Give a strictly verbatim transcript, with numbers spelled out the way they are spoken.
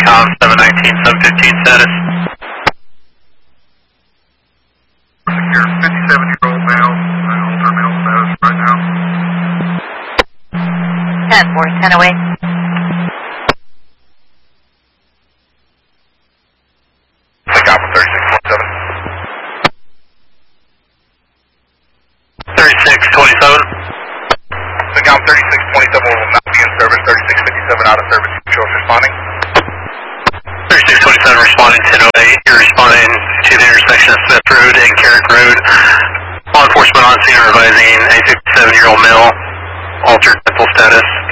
SATCOM seven nineteen, seven fifteen status. Secure fifty-seven-year-old male, alter male status right now. ten four, ten away. SATCOM thirty-six twenty-seven. thirty-six twenty-seven. SATCOM thirty-six twenty-seven will not be in service. thirty-six fifty-seven out of service. Shows responding. thirty-six twenty-seven responding ten oh eight. You're responding to the intersection of Smith Road and Carrick Road. Law enforcement on scene revising a fifty-seven-year-old male, altered mental status.